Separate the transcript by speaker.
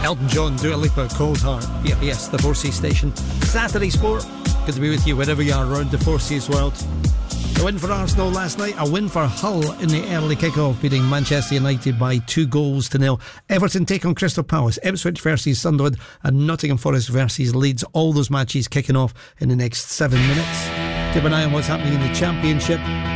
Speaker 1: Elton John, Dua Lipa, Cold Heart. Yeah, yes, the 4C station. Saturday Sport. Good to be with you wherever you are around the 4C's world. A win for Arsenal last night, a win for Hull in the early kick-off, beating Manchester United by 2-0. Everton take on Crystal Palace, Ipswich versus Sunderland, and Nottingham Forest versus Leeds. All those matches kicking off in the next 7 minutes. Keep an eye on what's happening in the Championship.